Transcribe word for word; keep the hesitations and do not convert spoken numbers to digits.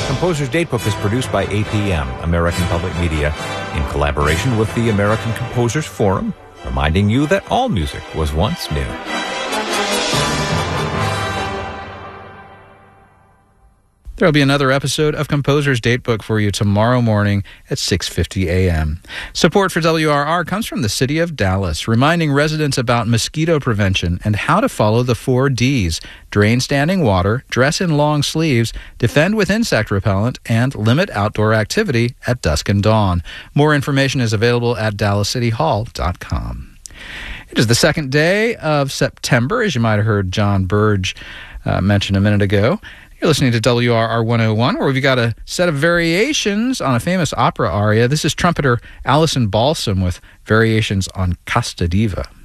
Composer's Datebook is produced by A P M, American Public Media, in collaboration with the American Composers Forum, reminding you that all music was once new. There'll be another episode of Composer's Datebook for you tomorrow morning at six fifty a.m. Support for W R R comes from the City of Dallas, reminding residents about mosquito prevention and how to follow the four Ds: drain standing water, dress in long sleeves, defend with insect repellent, and limit outdoor activity at dusk and dawn. More information is available at dallas city hall dot com. It is the second day of September, as you might have heard John Burge uh, mention a minute ago. You're listening to W R R one oh one, where we've got a set of variations on a famous opera aria. This is trumpeter Allison Balsam with variations on Casta Diva.